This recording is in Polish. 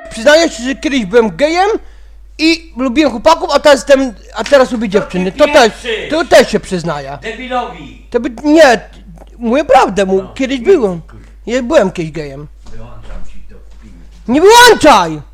Przyznaję się, że kiedyś byłem gejem i lubiłem chłopaków, a teraz lubię dziewczyny. To też się przyznaję. Debilowi! Nie, mówię prawdę, kiedyś byłem. Ja byłem kiedyś gejem. Wyłączam ci to w filmie. Nie wyłączaj!